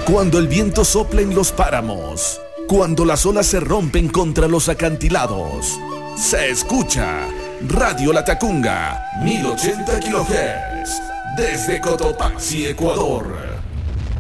Cuando el viento sopla en los páramos, cuando las olas se rompen contra los acantilados, se escucha Radio Latacunga, 1080 kHz, desde Cotopaxi, Ecuador.